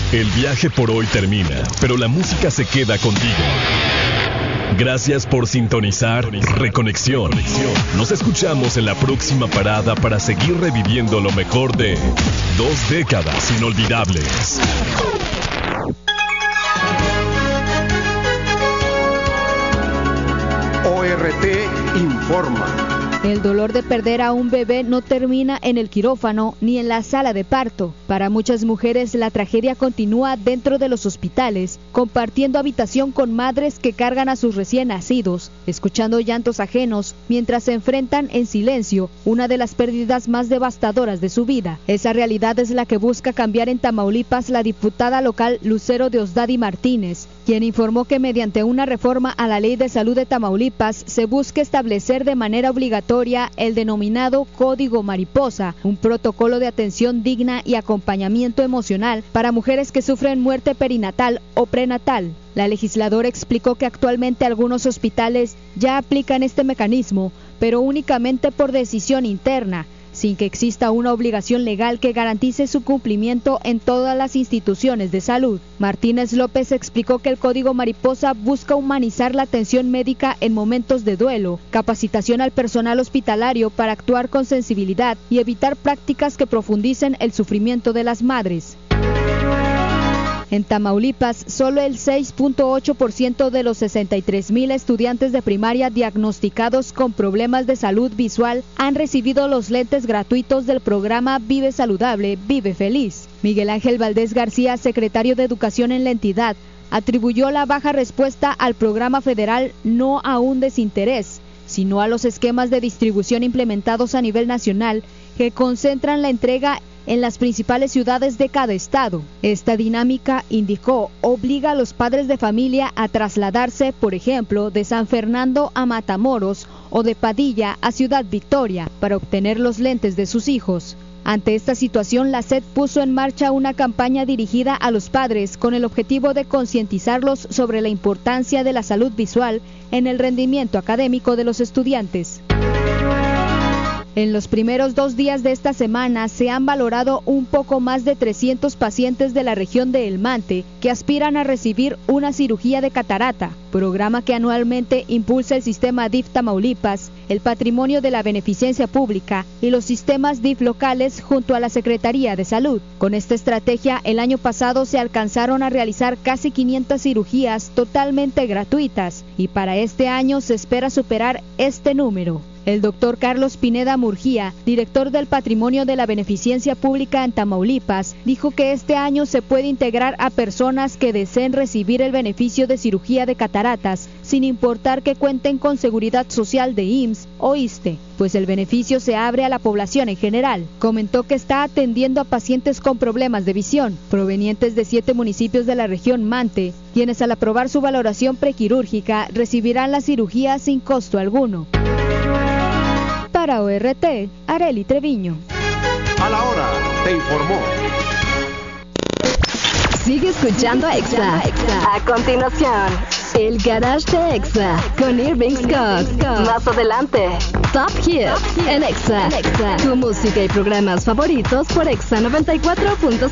El viaje por hoy termina, pero la música se queda contigo. Gracias por sintonizar Reconexión. Nos escuchamos en la próxima parada para seguir reviviendo lo mejor de 2 décadas inolvidables. ORT informa. El dolor de perder a un bebé no termina en el quirófano ni en la sala de parto. Para muchas mujeres la tragedia continúa dentro de los hospitales, compartiendo habitación con madres que cargan a sus recién nacidos, escuchando llantos ajenos mientras se enfrentan en silencio una de las pérdidas más devastadoras de su vida. Esa realidad es la que busca cambiar en Tamaulipas la diputada local Lucero Diosdado Martínez, quien informó que mediante una reforma a la Ley de Salud de Tamaulipas se busca establecer de manera obligatoria el denominado Código Mariposa, un protocolo de atención digna y acompañamiento emocional para mujeres que sufren muerte perinatal o prenatal. La legisladora explicó que actualmente algunos hospitales ya aplican este mecanismo, pero únicamente por decisión interna, sin que exista una obligación legal que garantice su cumplimiento en todas las instituciones de salud. Martínez López explicó que el Código Mariposa busca humanizar la atención médica en momentos de duelo, capacitación al personal hospitalario para actuar con sensibilidad y evitar prácticas que profundicen el sufrimiento de las madres. En Tamaulipas, solo el 6.8% de los 63,000 estudiantes de primaria diagnosticados con problemas de salud visual han recibido los lentes gratuitos del programa Vive Saludable, Vive Feliz. Miguel Ángel Valdés García, secretario de Educación en la entidad, atribuyó la baja respuesta al programa federal no a un desinterés, sino a los esquemas de distribución implementados a nivel nacional que concentran la entrega en las principales ciudades de cada estado. Esta dinámica, indicó, obliga a los padres de familia a trasladarse, por ejemplo, de San Fernando a Matamoros o de Padilla a Ciudad Victoria para obtener los lentes de sus hijos. Ante esta situación, la SED puso en marcha una campaña dirigida a los padres con el objetivo de concientizarlos sobre la importancia de la salud visual en el rendimiento académico de los estudiantes. En los primeros 2 días de esta semana se han valorado un poco más de 300 pacientes de la región de El Mante que aspiran a recibir una cirugía de catarata, programa que anualmente impulsa el sistema DIF Tamaulipas, el Patrimonio de la Beneficencia Pública y los sistemas DIF locales junto a la Secretaría de Salud. Con esta estrategia, el año pasado se alcanzaron a realizar casi 500 cirugías totalmente gratuitas y para este año se espera superar este número. El doctor Carlos Pineda Murguía, director del Patrimonio de la Beneficencia Pública en Tamaulipas, dijo que este año se puede integrar a personas que deseen recibir el beneficio de cirugía de cataratas, sin importar que cuenten con seguridad social de IMSS o ISSSTE, pues el beneficio se abre a la población en general. Comentó que está atendiendo a pacientes con problemas de visión, provenientes de 7 municipios de la región Mante, quienes al aprobar su valoración prequirúrgica recibirán la cirugía sin costo alguno. Para ORT, Arely Treviño. A la hora, te informó. Sigue escuchando a Exa. A continuación, el Garage de Exa con Irving Scott. Más adelante, Top Hits en Exa. Tu música y programas favoritos por Exa 94.5.